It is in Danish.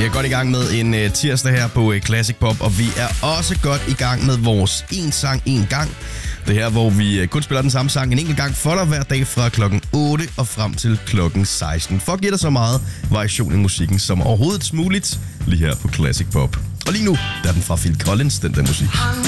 Vi er godt i gang med en tirsdag her på Classic Pop, og vi er også godt i gang med vores En Sang, En Gang. Det her, hvor vi kun spiller den samme sang en enkelt gang for dig hver dag fra klokken 8 og frem til klokken 16. For at give dig så meget variation i musikken som overhovedet muligt lige her på Classic Pop. Og lige nu, der er den fra Phil Collins, den der musik.